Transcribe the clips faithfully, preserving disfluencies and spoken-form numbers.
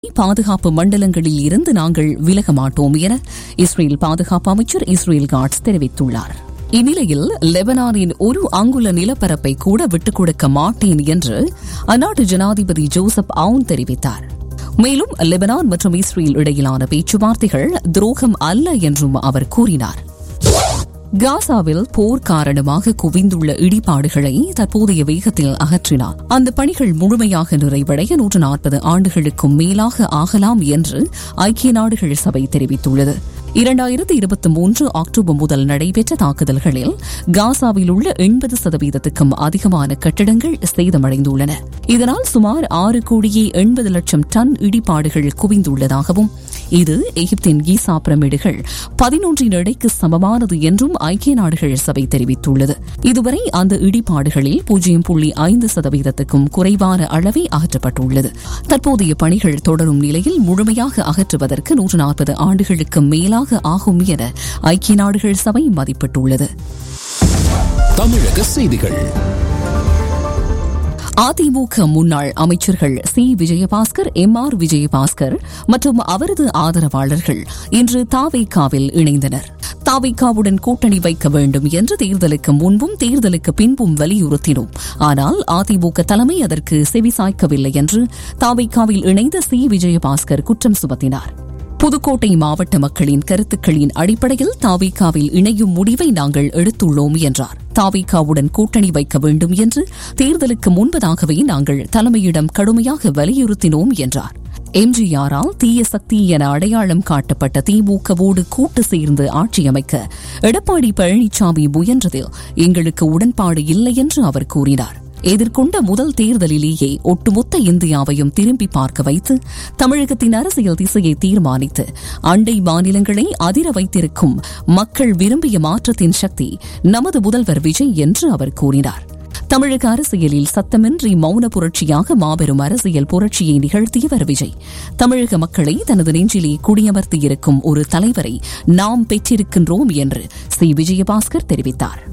பாதுகாப்பு மண்டலங்களில் இருந்து நாங்கள் விலக மாட்டோம் என இஸ்ரேல் பாதுகாப்பு அமைச்சர் இஸ்ரேல் காட்ஸ் தெரிவித்துள்ளார். இந்நிலையில் லெபனானின் ஒரு அங்குல நிலப்பரப்பை கூட விட்டுக் கொடுக்க மாட்டேன் என்று அந்நாட்டு ஜனாதிபதி ஜோசப் அவுன் தெரிவித்தார். மேலும் லெபனான் மற்றும் இஸ்ரேல் இடையிலான பேச்சுவார்த்தைகள் துரோகம் அல்ல என்றும் அவர் கூறினார். காசாவில் போர் காரணமாக குவிந்துள்ள இடிபாடுகளை தற்போதைய வேகத்தில் அகற்றினார் அந்த பணிகள் முழுமையாக நிறைவடைய நூற்று நாற்பது ஆண்டுகளுக்கும் மேலாக ஆகலாம் என்று ஐக்கிய நாடுகள் சபை தெரிவித்துள்ளது. இரண்டாயிரத்தி இருபத்தி மூன்று அக்டோபர் முதல் நடைபெற்ற தாக்குதல்களில் காசாவில் உள்ள எண்பது சதவீதத்துக்கும் அதிகமான கட்டிடங்கள் சேதமடைந்துள்ளன. இதனால் சுமார் ஆறு கோடியே எண்பது லட்சம் டன் இடிபாடுகள் குவிந்துள்ளதாகவும் இது எகிப்தின் கீசா பிரமிடுகள் பதினொன்றின் எடைக்கு சமமானது என்றும் ஐக்கிய நாடுகள் சபை தெரிவித்துள்ளது. இதுவரை அந்த இடிபாடுகளில் பூஜ்ஜியம் புள்ளி ஐந்து சதவீதத்துக்கும் குறைவான அளவே அகற்றப்பட்டுள்ளது. தற்போதைய பணிகள் தொடரும் நிலையில் முழுமையாக அகற்றுவதற்கு நூற்று நாற்பது ஆண்டுகளுக்கு மேலாக ஆகும் என ஐக்கிய நாடுகள் சபை மதிப்பிட்டுள்ளது. தமிழக செய்திகள். அதிமுக முன்னாள் அமைச்சர்கள் C Vijayabaskar, M R Vijayabaskar மற்றும் அவரது ஆதரவாளர்கள் இன்று தாவேகாவில் இணைந்தனர். தாவேகாவுடன் கூட்டணி வைக்க வேண்டும் என்று தேர்தலுக்கு முன்பும் தேர்தலுக்கு பின்பும் வலியுறுத்தினோம். ஆனால் அதிமுக தலைமை அதற்கு செவிசாய்க்கவில்லை என்று தாவேகாவில் இணைந்த சி விஜயபாஸ்கர் குற்றம் சுமத்தினார். புதுக்கோட்டை மாவட்ட மக்களின் கருத்துக்களின் அடிப்படையில் தாவேகாவில் இணையும் முடிவை நாங்கள் எடுத்துள்ளோம் என்றார். தாவேகாவுடன் கூட்டணி வைக்க வேண்டும் என்று தேர்தலுக்கு முன்பதாகவே நாங்கள் தலைமையிடம் கடுமையாக வலியுறுத்தினோம் என்றார். எம்ஜிஆரால் தீய சக்தி என அடையாளம் காட்டப்பட்ட திமுகவோடு கூட்டு சேர்ந்து ஆட்சி அமைக்க எடப்பாடி பழனிசாமி முயன்றதில் எங்களுக்கு உடன்பாடு இல்லை என்று அவர் கூறினார். எதிர்கொண்ட முதல் தேர்தலிலேயே ஒட்டுமொத்த இந்தியாவையும் திரும்பி பார்க்க வைத்து தமிழகத்தின் அரசியல் திசையை தீர்மானித்து அண்டை மாநிலங்களை அதிர வைத்திருக்கும் மக்கள் விரும்பிய மாற்றத்தின் சக்தி நமது முதல்வர் விஜய் என்று அவர் கூறினார். தமிழக அரசியலில் சத்தமின்றி மௌன புரட்சியாக மாபெரும் அரசியல் புரட்சியை நிகழ்த்தியவர் விஜய். தமிழக மக்களை தனது நெஞ்சிலே குடியமர்த்தியிருக்கும் ஒரு தலைவரை நாம் பெற்றிருக்கின்றோம் என்று சி விஜயபாஸ்கர் தெரிவித்தார்.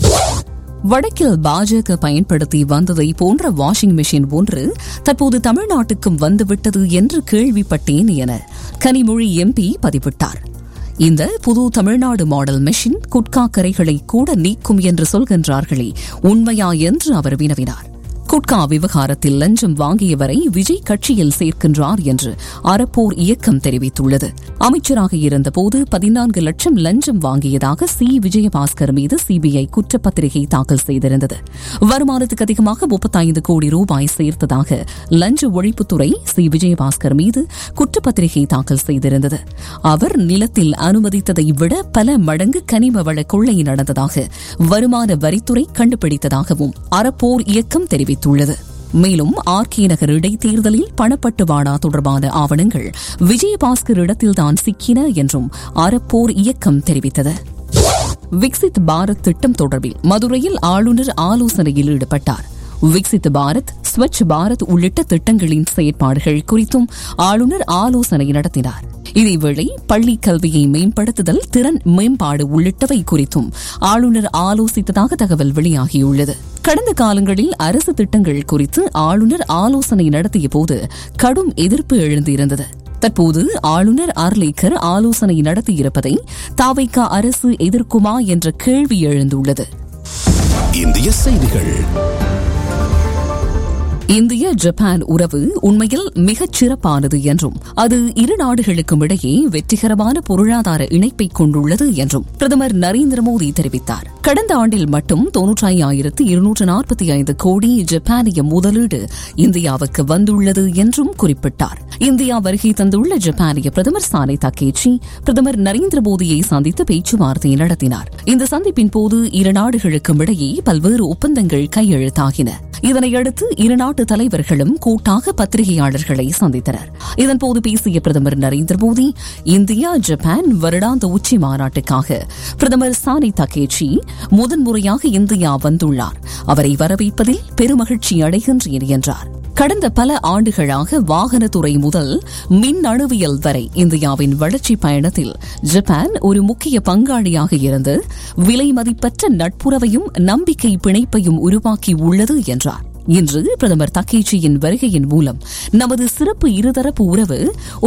வடக்கில் பாஜக பயன்படுத்தி வந்ததை போன்ற வாஷிங் மெஷின் ஒன்று தற்போது தமிழ்நாட்டுக்கும் வந்துவிட்டது என்று கேள்விப்பட்டேன் என கனிமொழி எம்பி பதிவிட்டார். இந்த புது தமிழ்நாடு மாடல் மெஷின் குட்கா கரைகளை கூட நீக்கும் என்று சொல்கின்றார்களே, உண்மையா என்று அவர் வினவினார். குட்கா விவகாரத்தில் லஞ்சம் வாங்கியவரை விஜய் கட்சியில் சேர்க்கின்றார் என்று அறப்போர் இயக்கம் தெரிவித்துள்ளது. அமைச்சராக இருந்தபோது பதினான்கு லட்சம் லஞ்சம் வாங்கியதாக சி விஜயபாஸ்கர் மீது சிபிஐ குற்றப்பத்திரிகை தாக்கல் செய்திருந்தது. வருமானத்துக்கு அதிகமாக முப்பத்தைந்து கோடி ரூபாய் சேர்த்ததாக லஞ்ச ஒழிப்புத்துறை சி விஜயபாஸ்கர் மீது குற்றப்பத்திரிகை தாக்கல் செய்திருந்தது. அவர் நிலத்தில் அனுமதித்ததை விட பல மடங்கு கனிம வள கொள்ளை நடந்ததாக வருமான வரித்துறை கண்டுபிடித்ததாகவும் அறப்போர் இயக்கம் தெரிவித்தது. மேலும் ஆர் கே நகர் இடைத்தேர்தலில் பணப்பட்டுவாடா தொடர்பான ஆவணங்கள் விஜயபாஸ்கர் இடத்தில்தான் சிக்கின என்றும் அறப்போர் இயக்கம் தெரிவித்தது. விக்சித் பாரத் திட்டம் தொடர்பில் மதுரையில் ஆளுநர் ஆலோசனையில் ஈடுபட்டார். விக்சித் பாரத், ஸ்வச் பாரத் உள்ளிட்ட திட்டங்களின் செயற்பாடுகள் குறித்தும் ஆளுநர் ஆலோசனை நடத்தினார். இதேவேளை பள்ளி கல்வியை மேம்படுத்துதல், திறன் மேம்பாடு உள்ளிட்டவை குறித்தும் ஆளுநர் ஆலோசித்ததாக தகவல் வெளியாகியுள்ளது. கடந்த காலங்களில் அரசு திட்டங்கள் குறித்து ஆளுநர் ஆலோசனை நடத்திய போது கடும் எதிர்ப்பு எழுந்திருந்தது. தற்போது ஆளுநர் ஆர்லேக்கர் ஆலோசனை நடத்தியிருப்பதை தாவேகா அரசு எதிர்க்குமா என்ற கேள்வி எழுந்துள்ளது. இந்திய செய்திகள். இந்திய ஜப்பான் உறவு உண்மையில் மிகச் சிறப்பானது என்றும் அது இரு நாடுகளுக்கும் இடையே வெற்றிகரமான பொருளாதார இணைப்பை கொண்டுள்ளது என்றும் பிரதமர் நரேந்திர மோடி தெரிவித்தார். கடந்த ஆண்டில் மட்டும் தொன்னூற்றாயிரத்து இருநூற்று நாற்பத்தி ஐந்து கோடி ஜப்பானிய முதலீடு இந்தியாவுக்கு வந்துள்ளது என்றும் குறிப்பிட்டார். இந்தியா வருகை தந்துள்ள ஜப்பானிய பிரதமர் சானே தக்கேச்சி பிரதமர் நரேந்திர மோடியை சந்தித்து பேச்சுவார்த்தை நடத்தினார். இந்த சந்திப்பின் போது இரு நாடுகளுக்கும் இடையே பல்வேறு ஒப்பந்தங்கள் கையெழுத்தாகின. இதனையடுத்து இரு நாட்டு தலைவர்களும் கூட்டாக பத்திரிகையாளர்களை சந்தித்தனர். இதன்போது பேசிய பிரதமர் நரேந்திர மோடி, இந்தியா ஜப்பான் வருடாந்த உச்சி மாநாட்டுக்காக பிரதமர் சானே தக்கேச்சி முதன்முறையாக இந்தியா வந்துள்ளார். அவரை வரவேற்பதில் பெருமகிழ்ச்சி அடைகின்றேன் என்றார். கடந்த பல ஆண்டுகளாக வாகனத்துறை முதல் மின் அணுவியல் வரை இந்தியாவின் வளர்ச்சி பயணத்தில் ஜப்பான் ஒரு முக்கிய பங்காளியாக இருந்து விலை மதிப்பற்ற நட்புறவையும் நம்பிக்கை பிணைப்பையும் உருவாக்கி உள்ளது என்றார். இன்று பிரதமர் தக்கேச்சியின் வருகையின் மூலம் நமது சிறப்பு இருதரப்பு உறவு